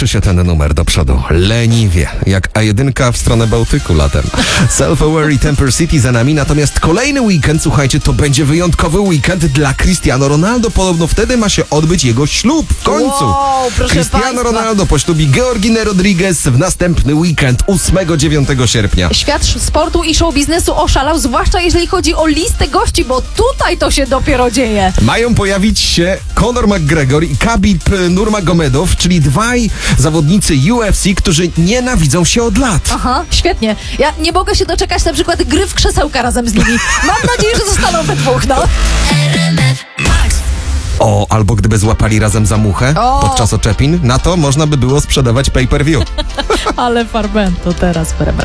toczy się ten numer do przodu. Leniwie, jak A1 w stronę Bałtyku latem. Self-Aware i Temper City za nami, natomiast kolejny weekend, słuchajcie, to będzie wyjątkowy weekend dla Cristiano Ronaldo. Podobno wtedy ma się odbyć jego ślub w końcu. Wow, proszę Cristiano państwa. Ronaldo poślubi Georginę Rodriguez w następny weekend 8-9 sierpnia. Świat sportu i show biznesu oszalał, zwłaszcza jeżeli chodzi o listę gości, bo tutaj to się dopiero dzieje. Mają pojawić się Conor McGregor i Khabib Nurmagomedov, czyli dwaj zawodnicy UFC, którzy nienawidzą się od lat. Aha, świetnie. Ja nie mogę się doczekać na przykład gry w krzesełka razem z nimi. Mam nadzieję, że zostaną we dwóch, no. O, albo gdyby złapali razem za muchę podczas oczepin, na to można by było sprzedawać pay-per-view. Ale Farbento teraz w RMF.